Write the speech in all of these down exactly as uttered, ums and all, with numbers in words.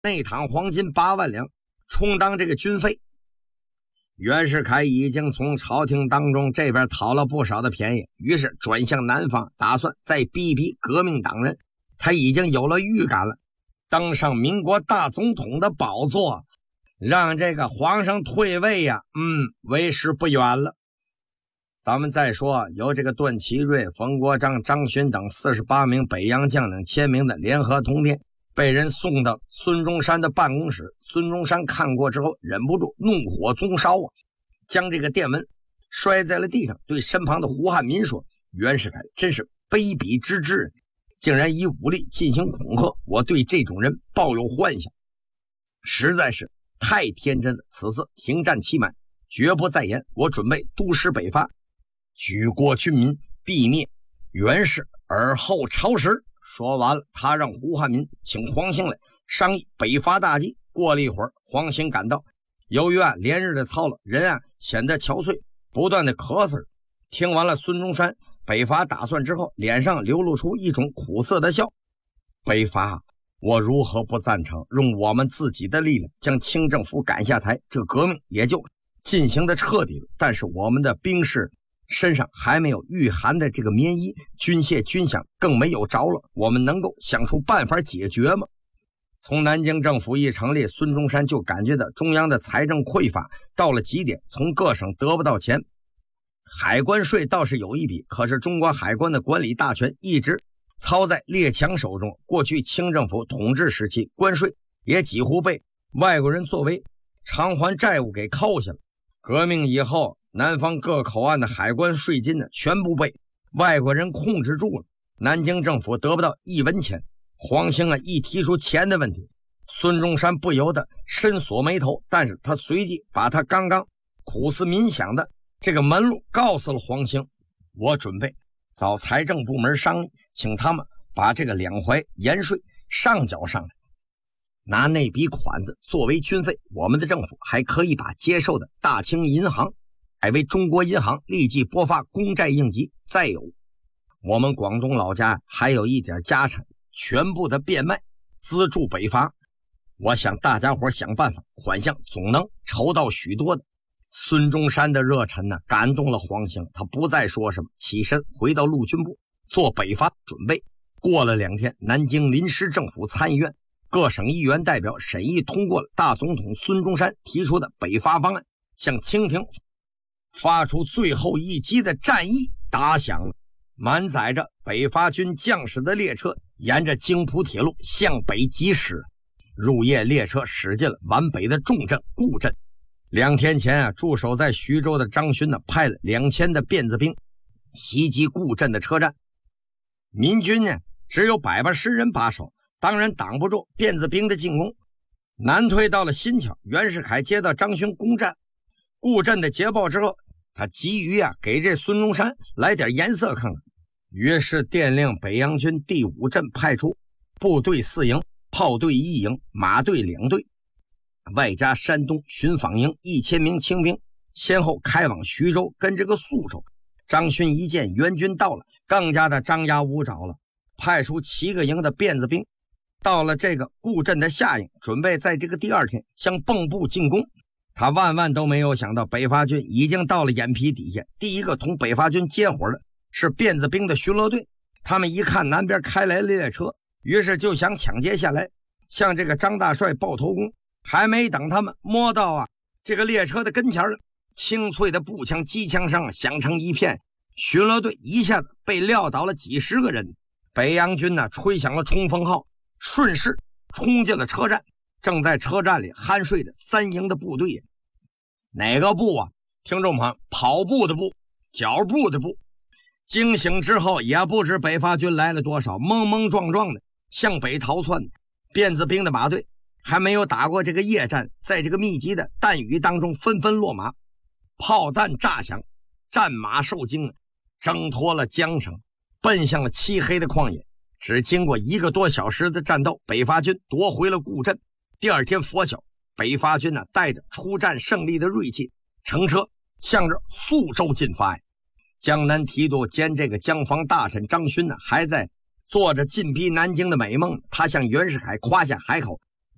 内堂黄金八万两，充当这个军费。袁世凯已经从朝廷当中这边讨了不少的便宜，于是转向南方，打算再逼逼革命党人。他已经有了预感了，登上民国大总统的宝座，让这个皇上退位呀、啊，嗯，为时不远了。咱们再说，由这个段祺瑞、冯国璋、张勋等四十八名北洋将领签名的联合通电，被人送到孙中山的办公室。孙中山看过之后，忍不住怒火中烧啊，将这个电文摔在了地上，对身旁的胡汉民说：“袁世凯真是卑鄙之至，竟然以武力进行恐吓，我对这种人抱有幻想，实在是太天真了。此次停战期满，绝不再言。我准备督师北伐，举国军民，必灭袁氏，而后朝时。”说完了，他让胡汉民请黄兴来商议北伐大计。过了一会儿，黄兴赶到，由于啊连日的操劳，人啊显得憔悴，不断的咳嗽。听完了孙中山北伐打算之后，脸上流露出一种苦涩的笑。北伐，我如何不赞成？用我们自己的力量将清政府赶下台，这革命也就进行的彻底了。但是我们的兵士身上还没有御寒的这个棉衣，军械军饷更没有着了，我们能够想出办法解决吗？从南京政府一成立，孙中山就感觉到中央的财政匮乏到了极点，从各省得不到钱。海关税倒是有一笔，可是中国海关的管理大权一直操在列强手中。过去清政府统治时期，关税也几乎被外国人作为偿还债务给扣下了。革命以后，南方各口岸的海关税金呢，全部被外国人控制住了，南京政府得不到一文钱。黄兴啊，一提出钱的问题，孙中山不由得深锁眉头，但是他随即把他刚刚苦思冥想的这个门路告诉了黄兴。我准备找财政部门商议，请他们把这个两淮盐税上缴上来，拿那笔款子作为军费。我们的政府还可以把接受的大清银行改为中国银行，立即拨发公债应急。再有，我们广东老家还有一点家产，全部的变卖资助北伐。我想大家伙想办法，款项总能筹到许多的。孙中山的热忱呢，感动了黄兴，他不再说什么，起身回到陆军部做北伐准备。过了两天，南京临时政府参议院各省议员代表审议通过了大总统孙中山提出的北伐方案，向清廷发出最后一击的战役打响了。满载着北伐军将士的列车沿着京浦铁路向北疾驶。入夜，列车驶进了皖北的重镇固镇。两天前啊，驻守在徐州的张勋呢，派了两千的辫子兵袭击固镇的车站。民军呢，只有百八十人把守，当然挡不住辫子兵的进攻。南退到了新桥，袁世凯接到张勋攻占固镇的捷报之后，他急于啊给这孙中山来点颜色看看，于是电令北洋军第五镇派出部队四营、炮队一营、马队两队，外加山东巡防营一千名清兵，先后开往徐州跟这个肃州。张勋一见援军到了，更加的张牙舞爪了，派出七个营的辫子兵到了这个固镇的下营，准备在这个第二天向蚌埠进攻。他万万都没有想到，北伐军已经到了眼皮底下。第一个同北伐军接火的是辫子兵的巡逻队，他们一看南边开来了列车，于是就想抢劫下来，向这个张大帅报头功。还没等他们摸到啊这个列车的跟前了，清脆的步枪、机枪声响成一片，巡逻队一下子被撂倒了几十个人。北洋军呢吹响了冲锋号，顺势冲进了车站。正在车站里酣睡的三营的部队，哪个部啊？听众朋友，跑步的步，脚步的步。惊醒之后，也不知北伐军来了多少，懵懵撞撞的向北逃窜。辫子兵的马队还没有打过这个夜战，在这个密集的弹雨当中纷纷落马，炮弹炸响，战马受惊，挣脱了缰绳，奔向了漆黑的旷野。只经过一个多小时的战斗，北伐军夺回了固镇。第二天拂晓，北伐军呢带着出战胜利的锐气，乘车向着肃州进发。江南提督兼这个江防大臣张勋呢，还在做着进逼南京的美梦。他向袁世凯夸下海口，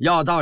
要到